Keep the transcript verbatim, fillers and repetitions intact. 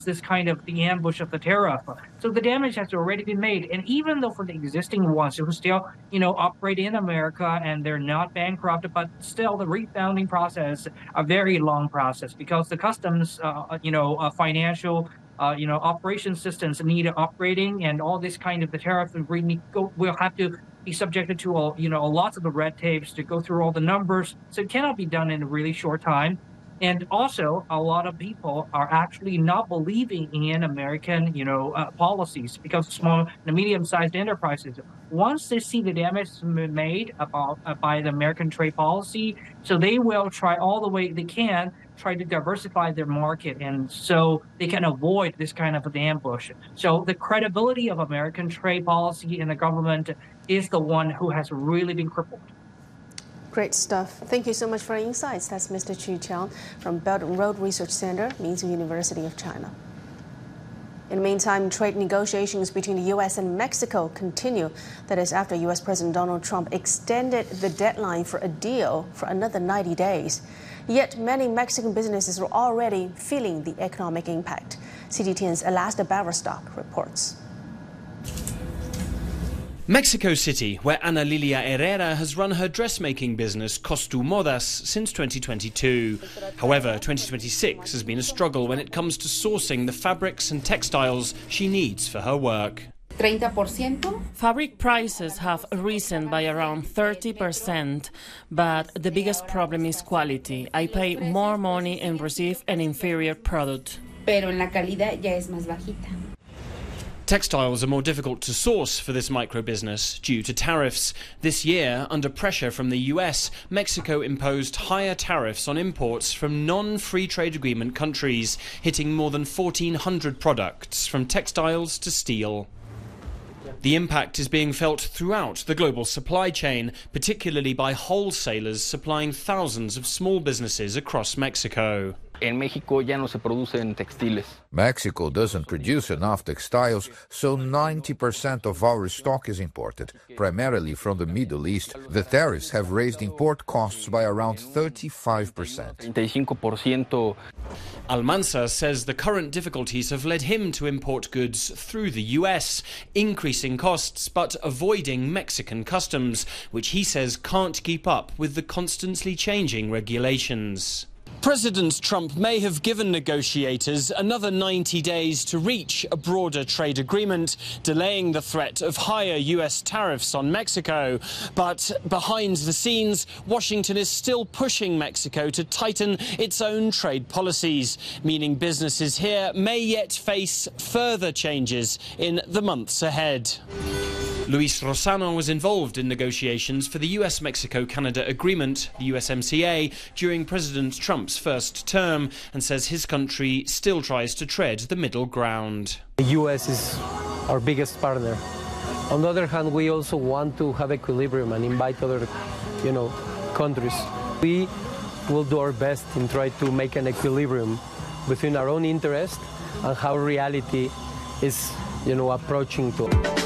this kind of the ambush of the tariff. So the damage has already been made. And even though for the existing ones who still, you know, operate in America and they're not bankrupt, but still the refounding process, a very long process because the customs, uh, you know, uh, financial, uh, you know, operation systems need upgrading and all this kind of the tariff will have to be subjected to, all, you know, lots of the red tapes to go through all the numbers. So it cannot be done in a really short time. And also, a lot of people are actually not believing in American, you know, uh, policies because small and medium-sized enterprises, once they see the damage made about uh, by the American trade policy, so they will try all the way they can try to diversify their market, and so they can avoid this kind of an ambush. So the credibility of American trade policy in the government is the one who has really been crippled. Great stuff. Thank you so much for your insights. That's Mister Chu Qiang from Belt and Road Research Center, Minzu University of China. In the meantime, trade negotiations between the U S and Mexico continue. That is after U S President Donald Trump extended the deadline for a deal for another ninety days. Yet many Mexican businesses are already feeling the economic impact. C G T N's Alasta Baverstock reports. Mexico City, where Ana Lilia Herrera has run her dressmaking business Costu Modas since twenty twenty-two. However, twenty twenty-six has been a struggle when it comes to sourcing the fabrics and textiles she needs for her work. thirty percent. Fabric prices have risen by around thirty percent, but the biggest problem is quality. I pay more money and receive an inferior product. Pero en la calidad ya es más bajita. Textiles are more difficult to source for this micro-business due to tariffs. This year, under pressure from the U S, Mexico imposed higher tariffs on imports from non-free trade agreement countries, hitting more than fourteen hundred products, from textiles to steel. The impact is being felt throughout the global supply chain, particularly by wholesalers supplying thousands of small businesses across Mexico. En México ya no se producen textiles. Mexico doesn't produce enough textiles, so ninety percent of our stock is imported, primarily from the Middle East. The tariffs have raised import costs by around thirty-five percent. thirty-cinco por ciento. Almanza says the current difficulties have led him to import goods through the U S, increasing costs but avoiding Mexican customs, which he says can't keep up with the constantly changing regulations. President Trump may have given negotiators another ninety days to reach a broader trade agreement, delaying the threat of higher U S tariffs on Mexico. But behind the scenes, Washington is still pushing Mexico to tighten its own trade policies, meaning businesses here may yet face further changes in the months ahead. Luis Rosano was involved in negotiations for the U S Mexico Canada Agreement, the U S M C A, during President Trump's first term, and says his country still tries to tread the middle ground. The U S is our biggest partner. On the other hand, we also want to have equilibrium and invite other, you know, countries. We will do our best in trying to make an equilibrium between our own interest and how reality is, you know, approaching to.